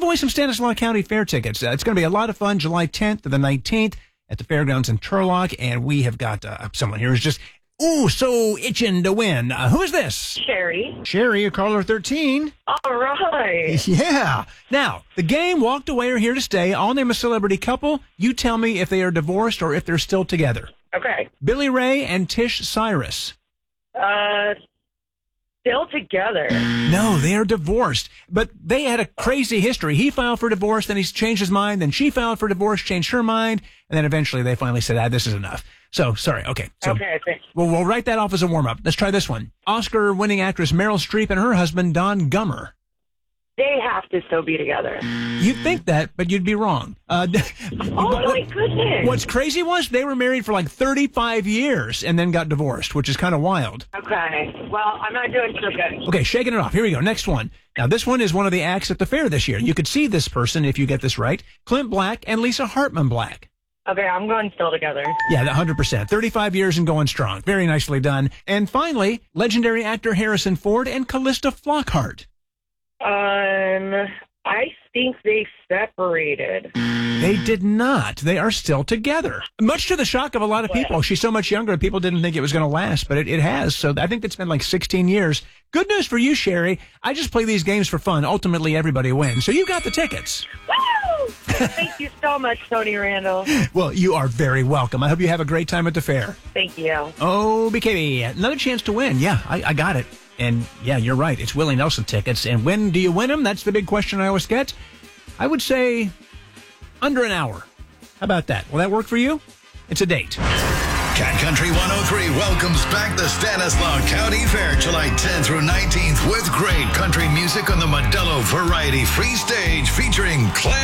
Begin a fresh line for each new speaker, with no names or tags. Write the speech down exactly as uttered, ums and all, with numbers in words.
away some Stanislaus County Fair tickets. Uh, it's going to be a lot of fun, July tenth to the nineteenth at the fairgrounds in Turlock. And we have got uh, someone here who's just, ooh, so itching to win. Uh, who is this?
Sherry.
Sherry, caller thirteen.
All right.
Yeah. Now, the game Walked Away are here to stay. I'll name a celebrity couple. You tell me if they are divorced or if they're still together.
Okay.
Billy Ray and Tish Cyrus.
Uh, still together.
No, they are divorced. But they had a crazy history. He filed for divorce, then he's changed his mind, then she filed for divorce, changed her mind, and then eventually they finally said, ah, this is enough. So, sorry, okay. So,
okay, thanks.
Well, we'll write that off as a warm-up. Let's try this one. Oscar-winning actress Meryl Streep and her husband, Don Gummer.
They have to still be together.
You'd think that, but you'd be wrong. Uh,
oh, my goodness.
What's crazy was they were married for like thirty-five years and then got divorced, which is kind of wild.
Okay. Well, I'm not doing so good.
Okay, shaking it off. Here we go. Next one. Now, this one is one of the acts at the fair this year. You could see this person if you get this right. Clint Black and Lisa Hartman Black.
Okay, I'm going still together.
Yeah, one hundred percent. thirty-five years and going strong. Very nicely done. And finally, legendary actor Harrison Ford and Callista Flockhart.
Um, I think they separated.
They did not. They are still together. Much to the shock of a lot of people. She's so much younger, people didn't think it was going to last, but it, it has. So I think it's been like sixteen years. Good news for you, Sherry. I just play these games for fun. Ultimately, everybody wins. So you got the tickets.
Woo! Thank you so much, Tony Randall.
Well, you are very welcome. I hope you have a great time at the fair.
Thank you.
Oh, B K B, another chance to win. Yeah, I, I got it. And yeah, you're right. It's Willie Nelson tickets. And when do you win them? That's the big question I always get. I would say under an hour. How about that? Will that work for you? It's a date.
Cat Country one oh three welcomes back the Stanislaus County Fair July tenth through nineteenth with great country music on the Modelo Variety Free Stage featuring Clan.